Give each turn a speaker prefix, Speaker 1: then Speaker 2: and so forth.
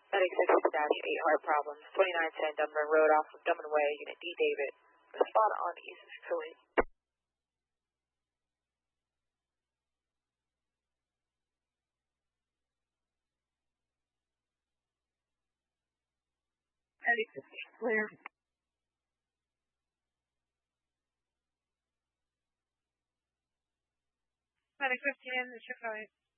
Speaker 1: Medic 6-8 heart problems. 2910 Dunbar Road off of Dunman Way, Unit D David. Respond on East 608.
Speaker 2: Medic 15 clear.
Speaker 3: Medic 15 in the 608.